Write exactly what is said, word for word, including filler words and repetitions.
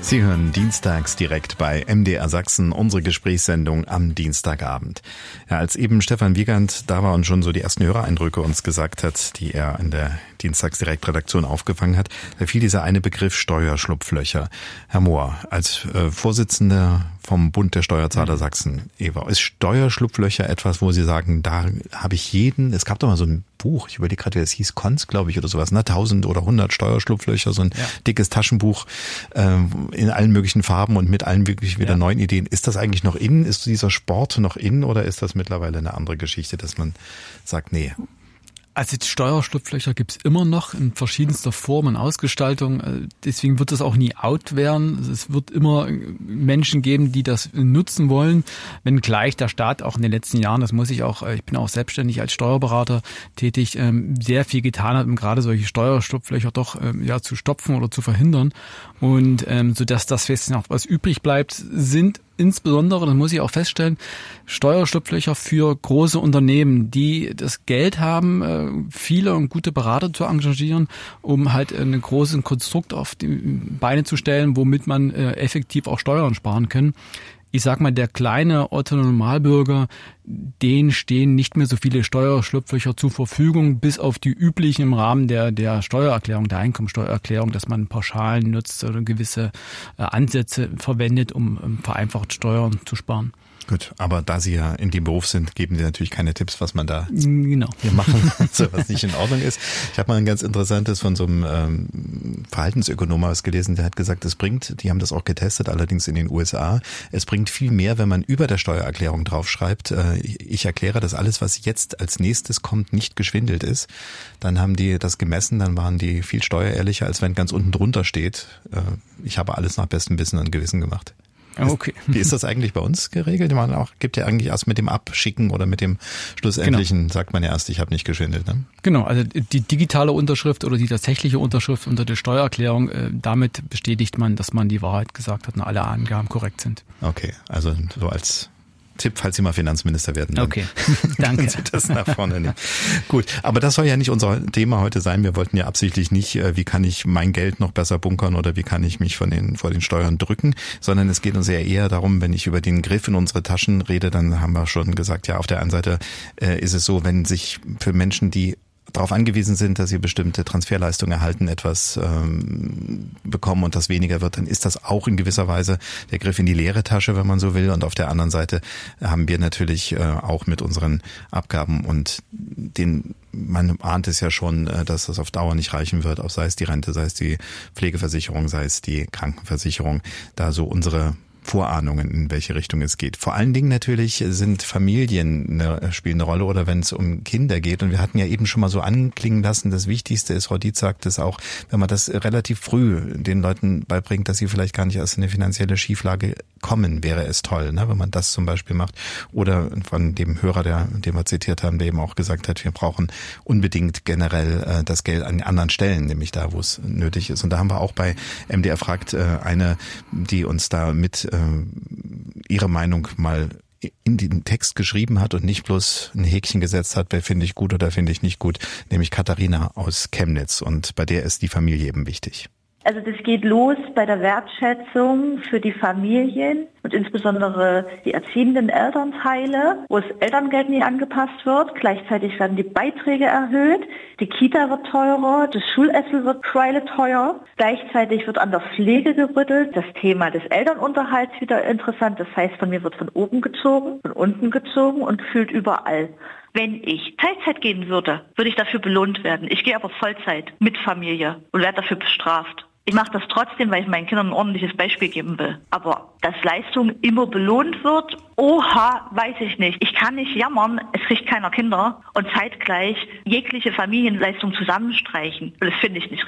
Sie hören dienstags direkt bei M D R Sachsen unsere Gesprächssendung am Dienstagabend. Ja, als eben Stefan Wiegand da war und schon so die ersten Hörereindrücke uns gesagt hat, die er in der Dienstagsdirektredaktion aufgefangen hat, da fiel dieser eine Begriff Steuerschlupflöcher. Herr Mohr, als äh, Vorsitzender vom Bund der Steuerzahler mhm. Sachsen, Eva, ist Steuerschlupflöcher etwas, wo Sie sagen, da habe ich jeden, es gab doch mal so ein Buch, ich überlege gerade, wie es hieß, Konz, glaube ich, oder sowas, ne? tausend oder hundert Steuerschlupflöcher, so ein ja. dickes Taschenbuch äh, in allen möglichen Farben und mit allen wirklich wieder ja. neuen Ideen. Ist das eigentlich noch in? Ist dieser Sport noch in oder ist das mittlerweile eine andere Geschichte, dass man sagt, nee? Also Steuerschlupflöcher gibt's immer noch in verschiedenster Form und Ausgestaltung. Deswegen wird das auch nie out werden. Es wird immer Menschen geben, die das nutzen wollen. Wenngleich der Staat auch in den letzten Jahren, das muss ich auch, ich bin auch selbstständig als Steuerberater tätig, sehr viel getan hat, um gerade solche Steuerschlupflöcher doch ja zu stopfen oder zu verhindern. Und ähm, so dass das jetzt noch was übrig bleibt, sind insbesondere, das muss ich auch feststellen, Steuerschlupflöcher für große Unternehmen, die das Geld haben, viele und gute Berater zu engagieren, um halt ein großes Konstrukt auf die Beine zu stellen, womit man effektiv auch Steuern sparen kann. Ich sag mal, der kleine Otto-Normalbürger, denen stehen nicht mehr so viele Steuerschlupflöcher zur Verfügung, bis auf die üblichen im Rahmen der der Steuererklärung, der Einkommensteuererklärung, dass man Pauschalen nutzt oder gewisse Ansätze verwendet, um, um vereinfacht Steuern zu sparen. Gut, aber da Sie ja in dem Beruf sind, geben Sie natürlich keine Tipps, was man da genau. hier machen soll, was nicht in Ordnung ist. Ich habe mal ein ganz interessantes von so einem ähm, Verhaltensökonom was gelesen, der hat gesagt, es bringt, die haben das auch getestet, allerdings in den U S A, es bringt viel mehr, wenn man über der Steuererklärung draufschreibt, äh, ich erkläre, dass alles, was jetzt als nächstes kommt, nicht geschwindelt ist. Dann haben die das gemessen, dann waren die viel steuerehrlicher, als wenn ganz unten drunter steht, äh, ich habe alles nach bestem Wissen und Gewissen gemacht. Okay. Wie ist das eigentlich bei uns geregelt? Man auch gibt ja eigentlich erst mit dem Abschicken oder mit dem Schlussendlichen, genau. sagt man ja erst, ich habe nicht geschwindelt. Ne? Genau, also die digitale Unterschrift oder die tatsächliche Unterschrift unter der Steuererklärung, äh, damit bestätigt man, dass man die Wahrheit gesagt hat und alle Angaben korrekt sind. Okay, also so als Tipp, falls Sie mal Finanzminister werden. Okay, danke. Sie das nach vorne nehmen. Gut, aber das soll ja nicht unser Thema heute sein. Wir wollten ja absichtlich nicht, wie kann ich mein Geld noch besser bunkern oder wie kann ich mich von den, vor den Steuern drücken, sondern es geht uns ja eher darum, wenn ich über den Griff in unsere Taschen rede, dann haben wir schon gesagt, ja, auf der einen Seite äh, ist es so, wenn sich für Menschen, die darauf angewiesen sind, dass sie bestimmte Transferleistungen erhalten, etwas ähm, bekommen und das weniger wird, dann ist das auch in gewisser Weise der Griff in die leere Tasche, wenn man so will. Und auf der anderen Seite haben wir natürlich äh, auch mit unseren Abgaben und den, man ahnt es ja schon, äh, dass das auf Dauer nicht reichen wird, auch sei es die Rente, sei es die Pflegeversicherung, sei es die Krankenversicherung, da so unsere Vorahnungen, in welche Richtung es geht. Vor allen Dingen natürlich sind Familien eine, spielen eine Rolle oder wenn es um Kinder geht. Und wir hatten ja eben schon mal so anklingen lassen, das Wichtigste ist, Frau Dietz sagt es auch, wenn man das relativ früh den Leuten beibringt, dass sie vielleicht gar nicht erst in eine finanzielle Schieflage kommen, wäre es toll, ne, wenn man das zum Beispiel macht. Oder von dem Hörer, der, den wir zitiert haben, der eben auch gesagt hat, wir brauchen unbedingt generell äh, das Geld an anderen Stellen, nämlich da, wo es nötig ist. Und da haben wir auch bei M D R fragt äh, eine, die uns da mit äh, ihre Meinung mal in den Text geschrieben hat und nicht bloß ein Häkchen gesetzt hat, wer finde ich gut oder finde ich nicht gut, nämlich Katharina aus Chemnitz. Und bei der ist die Familie eben wichtig. Also das geht los bei der Wertschätzung für die Familien und insbesondere die erziehenden Elternteile, wo das Elterngeld nie angepasst wird. Gleichzeitig werden die Beiträge erhöht, die Kita wird teurer, das Schulessen wird teuer. Gleichzeitig wird an der Pflege gerüttelt, das Thema des Elternunterhalts wieder interessant. Das heißt, von mir wird von oben gezogen, von unten gezogen und gefühlt überall. Wenn ich Teilzeit gehen würde, würde ich dafür belohnt werden. Ich gehe aber Vollzeit mit Familie und werde dafür bestraft. Ich mache das trotzdem, weil ich meinen Kindern ein ordentliches Beispiel geben will. Aber dass Leistung immer belohnt wird, oha, weiß ich nicht. Ich kann nicht jammern, es kriegt keiner Kinder und zeitgleich jegliche Familienleistung zusammenstreichen. Das finde ich nicht